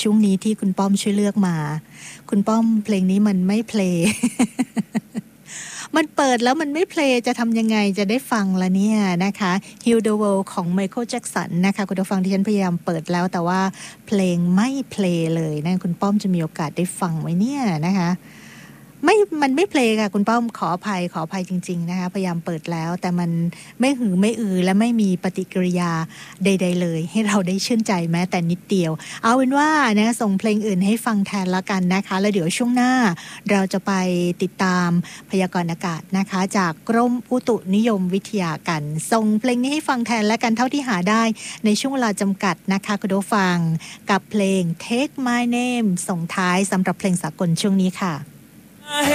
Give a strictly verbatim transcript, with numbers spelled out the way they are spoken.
ช่วงนี้ที่คุณป้อมช่วยเลือกมาคุณป้อมเพลงนี้มันไม่เพลย์ มันเปิดแล้วมันไม่เพลย์จะทำยังไงจะได้ฟังละเนี่ยนะคะ Heal the World ของ Michael Jackson นะคะคุณผู้ฟังที่ฉันพยายามเปิดแล้วแต่ว่าเพลงไม่เพลย์เลยนะคุณป้อมจะมีโอกาสได้ฟังไหมเนี่ยนะคะไม่มันไม่เพลงค่ะคุณป้อมขออภัยขออภัยจริงๆนะคะพยายามเปิดแล้วแต่มันไม่หือไม่อือและไม่มีปฏิกิริยาใดๆเลยให้เราได้ชื่นใจแม้แต่นิดเดียวเอาเป็นว่านะส่งเพลงอื่นให้ฟังแทนละกันนะคะแล้วเดี๋ยวช่วงหน้าเราจะไปติดตามพยากรณ์อากาศนะคะจากกรมอุตุนิยมวิทยากันส่งเพลงนี้ให้ฟังแทนและกันเท่าที่หาได้ในช่วงเวลาจำกัดนะคะคุณผู้ฟังกับเพลง Take My Name ส่งท้ายสำหรับเพลงสากลช่วงนี้ค่ะ